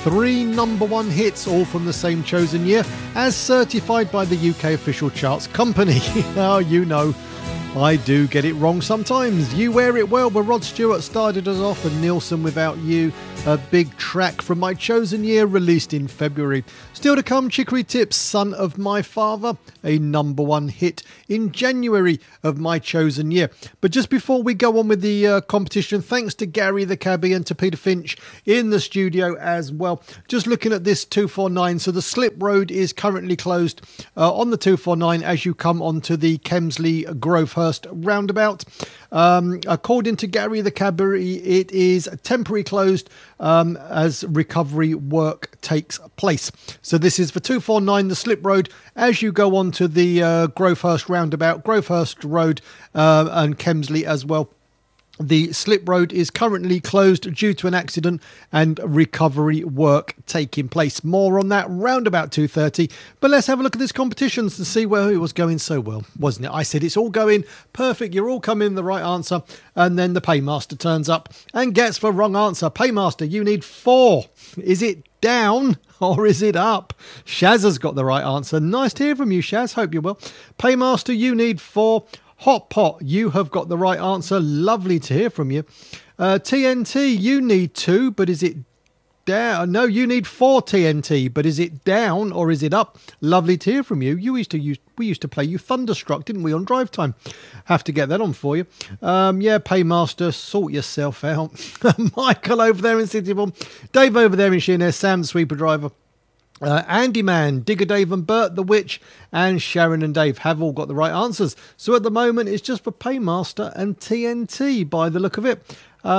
3 number one hits, all from the same chosen year, as certified by the UK official charts company. Oh, you know, I do get it wrong sometimes. You Wear It Well, where Rod Stewart started us off, and Nilsson Without You, a big track from my chosen year, released in February. Still to come, Chicory Tips, Son of My Father, a number one hit in January of my chosen year. But just before we go on with the competition, thanks to Gary the Cabbie and to Peter Finch in the studio as well. Just looking at this 249, so the slip road is currently closed on the 249 as you come onto the Kemsley Grovehurst roundabout. According to Gary the Cabbie, it is temporarily closed as recovery work takes place. So this is for 249, the slip road, as you go on to the Grovehurst roundabout, Grovehurst Road and Kemsley as well. The slip road is currently closed due to an accident and recovery work taking place. More on that round about 2:30. But let's have a look at this competition and see where it was going so well, wasn't it? I said it's all going perfect. You're all coming the right answer. And then the paymaster turns up and gets the wrong answer. Paymaster, you need 4. Is it down or is it up? Shaz has got the right answer. Nice to hear from you, Shaz. Hope you're well. Paymaster, you need 4. Hot Pot, you have got the right answer. Lovely to hear from you. TNT, you need 2, but is it down? No, you need 4 TNT, but is it down or is it up? Lovely to hear from you. We used to play you Thunderstruck, didn't we, on Drive Time? Have to get that on for you. Yeah, Paymaster, sort yourself out. Michael over there in Cityborn. Dave over there in Sheerness. Sam the Sweeper Driver. Andy Man, Digger Dave and Bert the Witch, and Sharon and Dave have all got the right answers. So at the moment it's just for Paymaster and TNT by the look of it.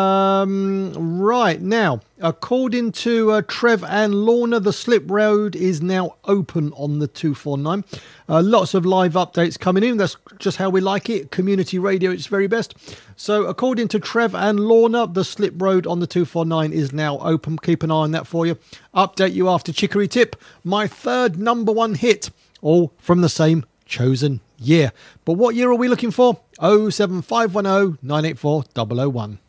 Right, now, according to Trev and Lorna, the slip road is now open on the 249. Lots of live updates coming in. That's just how we like it. Community radio, it's very best. So according to Trev and Lorna, the slip road on the 249 is now open. Keep an eye on that for you. Update you after Chicory Tip, my 3rd number one hit, all from the same chosen year. But what year are we looking for? 07510 984 001.